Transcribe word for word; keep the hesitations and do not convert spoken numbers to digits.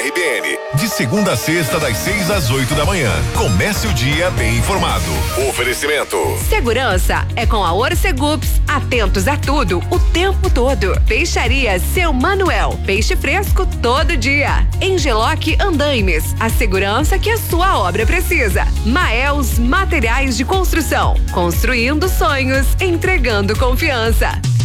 R B N. De segunda a sexta, das seis às oito da manhã. Comece o dia bem informado. Oferecimento. Segurança é com a Orcegups. Atentos a tudo, o tempo todo. Peixaria Seu Manuel. Peixe fresco todo dia. Engeloc Andaimes. A segurança que a sua obra precisa. Maels Materiais de Construção. Construindo sonhos, entregando confiança.